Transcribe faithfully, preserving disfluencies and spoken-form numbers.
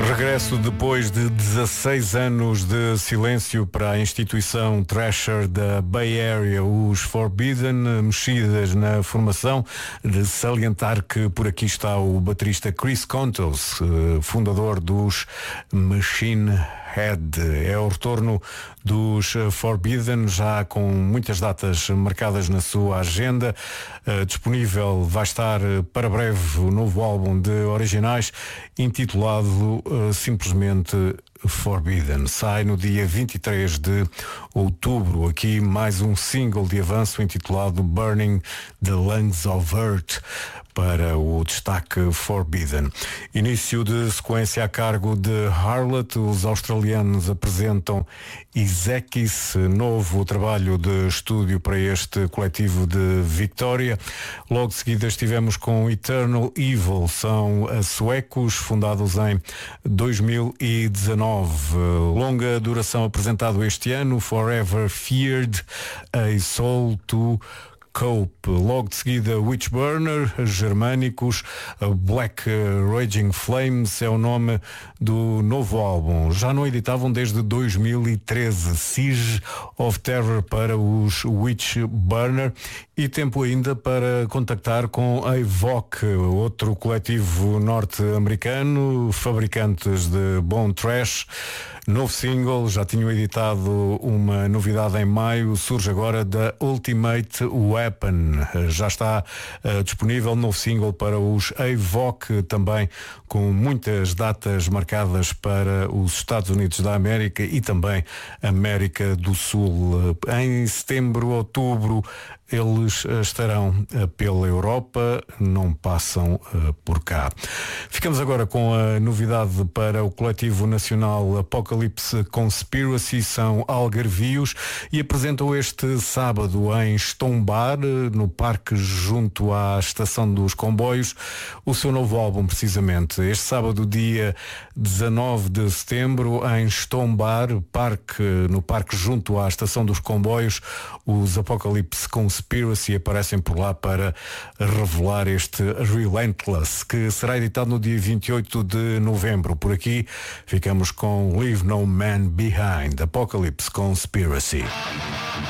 Regresso depois de dezasseis anos de silêncio para a instituição Thrasher da Bay Area, os Forbidden, mexidas na formação, de salientar que por aqui está o baterista Chris Kontos, fundador dos Machine Head. É o retorno dos Forbidden, já com muitas datas marcadas na sua agenda. Uh, disponível vai estar para breve o novo álbum de originais, intitulado uh, simplesmente Forbidden. Sai no dia vinte e três de outubro. Aqui mais um single de avanço intitulado Burning the Lungs of Earth, para o destaque Forbidden. Início de sequência a cargo de Harlot. Os australianos apresentam Ezekis, novo trabalho de estúdio para este coletivo de Victória. Logo de seguida estivemos com Eternal Evil, são suecos, fundados em dois mil e dezanove. Longa duração apresentado este ano, Forever Feared, A Soul to Cope. Logo de seguida Witchburner, germânicos, Black Raging Flames é o nome do novo álbum. Já não editavam desde dois mil e treze. Siege of Terror para os Witchburner. E tempo ainda para contactar com a Evoque, outro coletivo norte-americano, fabricantes de bom trash. Novo single, já tinham editado uma novidade em maio, surge agora da Ultimate Weapon. Já está uh, disponível novo single para os Evoque, também com muitas datas marcadas para os Estados Unidos da América e também América do Sul. Em setembro, outubro, eles estarão pela Europa, não passam uh, por cá. Ficamos agora com a novidade para o coletivo nacional Apocalypse Conspiracy, são algarvios e apresentam este sábado em Estombar, no parque junto à estação dos comboios, o seu novo álbum precisamente. Este sábado, dia dezanove de setembro, em Estombar, parque, no parque junto à estação dos comboios, os Apocalypse Conspiracy Conspiracy aparecem por lá para revelar este Relentless, que será editado no dia vinte e oito de novembro. Por aqui ficamos com Leave No Man Behind, Apocalypse Conspiracy.